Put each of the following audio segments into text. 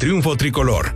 triunfo tricolor.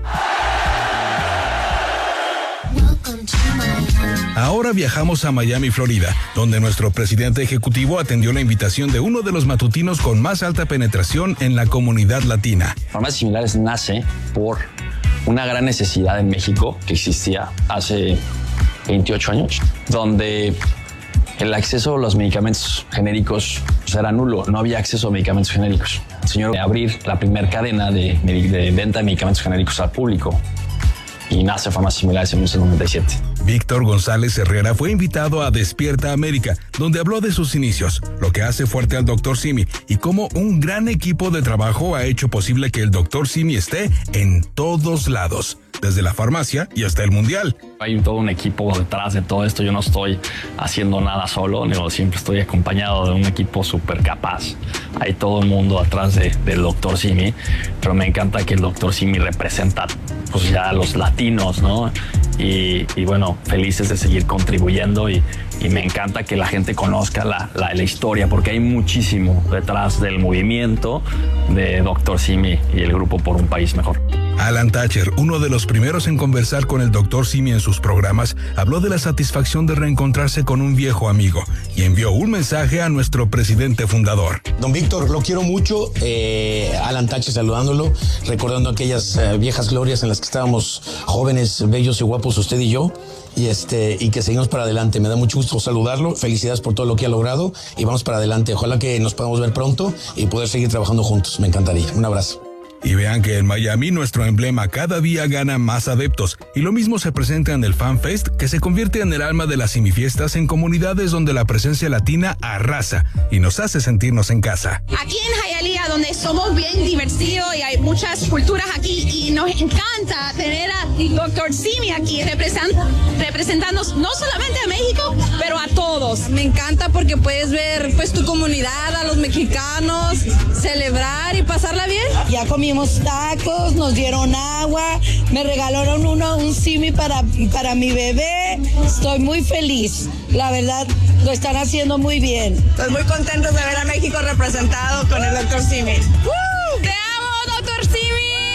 Ahora viajamos a Miami, Florida, donde nuestro presidente ejecutivo atendió la invitación de uno de los matutinos con más alta penetración en la comunidad latina. Farmacias Similares nace por una gran necesidad en México que existía hace 28 años, donde el acceso a los medicamentos genéricos era nulo, no había acceso a medicamentos genéricos. El señor abrir la primera cadena de venta de medicamentos genéricos al público y nace Farmacias Similares en 1997. Víctor González Herrera fue invitado a Despierta América, donde habló de sus inicios, lo que hace fuerte al Dr. Simi y cómo un gran equipo de trabajo ha hecho posible que el Dr. Simi esté en todos lados, desde la farmacia y hasta el mundial. Hay todo un equipo detrás de todo esto, yo no estoy haciendo nada solo, siempre estoy acompañado de un equipo súper capaz. Hay todo el mundo atrás del Dr. Simi, pero me encanta que el Dr. Simi representa pues ya a los latinos, ¿no? Y bueno, felices de seguir contribuyendo y me encanta que la gente conozca la historia, porque hay muchísimo detrás del movimiento de Dr. Simi y el grupo Por un País Mejor. Alan Thatcher, uno de los primeros en conversar con el Dr. Simi en sus programas, habló de la satisfacción de reencontrarse con un viejo amigo y envió un mensaje a nuestro presidente fundador. Don Víctor, lo quiero mucho. Alan Thatcher saludándolo, recordando aquellas viejas glorias en las que estábamos jóvenes, bellos y guapos usted y yo. Y que seguimos para adelante. Me da mucho gusto saludarlo. Felicidades por todo lo que ha logrado y vamos para adelante. Ojalá que nos podamos ver pronto y poder seguir trabajando juntos. Me encantaría. Un abrazo. Y vean que en Miami nuestro emblema cada día gana más adeptos y lo mismo se presenta en el Fan Fest, que se convierte en el alma de las simifiestas en comunidades donde la presencia latina arrasa y nos hace sentirnos en casa. Aquí en Hialeah, donde somos bien divertidos y hay muchas culturas aquí y nos encanta tener a Dr. Simi aquí representándonos no solamente a México, pero a todos. Me encanta porque puedes ver pues tu comunidad, a los mexicanos, celebrar y pasarla bien. Ya comimos tacos, nos dieron agua, me regalaron un Simi para mi bebé. Estoy muy feliz, la verdad lo están haciendo muy bien. Estoy muy contentos de ver a México representado con el Dr. Simi. ¡Te amo, Dr. Simi!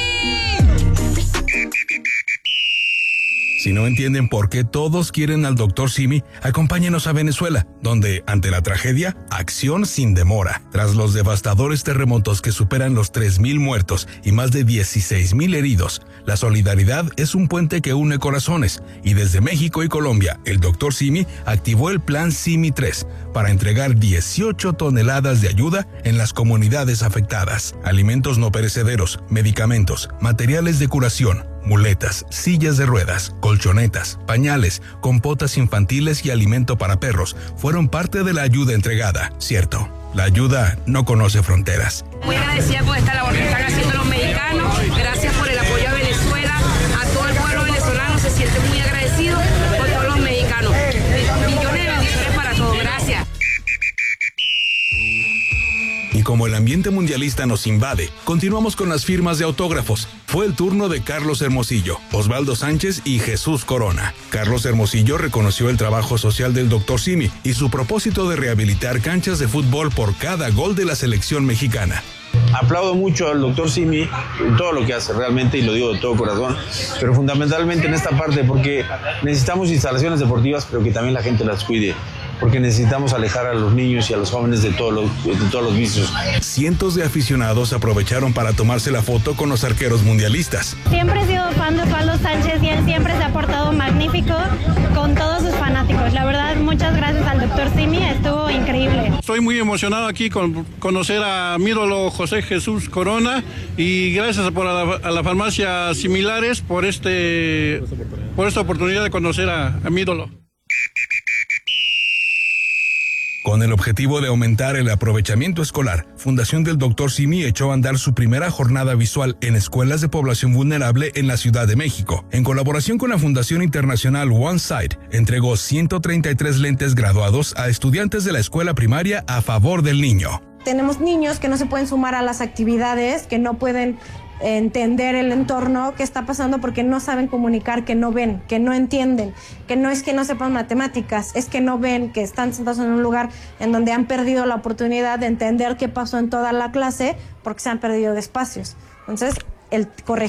Si no entienden por qué todos quieren al Dr. Simi, acompáñenos a Venezuela, donde, ante la tragedia, acción sin demora. Tras los devastadores terremotos que superan los 3,000 muertos y más de 16,000 heridos, la solidaridad es un puente que une corazones, y desde México y Colombia, el Dr. Simi activó el Plan Simi 3 para entregar 18 toneladas de ayuda en las comunidades afectadas. Alimentos no perecederos, medicamentos, materiales de curación, muletas, sillas de ruedas, colchonetas, pañales, compotas infantiles y alimento para perros fueron parte de la ayuda entregada. Cierto, la ayuda no conoce fronteras. Muy agradecida por esta labor que están haciendo los mexicanos. Gracias por el apoyo a Venezuela. A todo el pueblo venezolano se siente muy agradecido por todos los mexicanos. Millones de bendiciones para todos. Gracias. Y como el ambiente mundialista nos invade, continuamos con las firmas de autógrafos. Fue el turno de Carlos Hermosillo, Osvaldo Sánchez y Jesús Corona. Carlos Hermosillo reconoció el trabajo social del Dr. Simi y su propósito de rehabilitar canchas de fútbol por cada gol de la selección mexicana. Aplaudo mucho al Dr. Simi en todo lo que hace realmente, y lo digo de todo corazón, pero fundamentalmente en esta parte porque necesitamos instalaciones deportivas, pero que también la gente las cuide, porque necesitamos alejar a los niños y a los jóvenes de todos los vicios. Cientos de aficionados aprovecharon para tomarse la foto con los arqueros mundialistas. Siempre he sido fan de Osvaldo Sánchez y él siempre se ha portado magnífico con todos sus fanáticos. La verdad, muchas gracias al Dr. Simi, estuvo increíble. Estoy muy emocionado aquí con conocer a mi ídolo José Jesús Corona, y gracias a la farmacia Similares por esta oportunidad de conocer a mi ídolo. Con el objetivo de aumentar el aprovechamiento escolar, Fundación del Dr. Simi echó a andar su primera jornada visual en escuelas de población vulnerable en la Ciudad de México. En colaboración con la Fundación Internacional One Sight, entregó 133 lentes graduados a estudiantes de la escuela primaria a favor del niño. Tenemos niños que no se pueden sumar a las actividades, que no pueden entender el entorno que está pasando porque no saben comunicar, que no ven, que no entienden, que no es que no sepan matemáticas, es que no ven, que están sentados en un lugar en donde han perdido la oportunidad de entender qué pasó en toda la clase porque se han perdido de espacios. Entonces, el corregir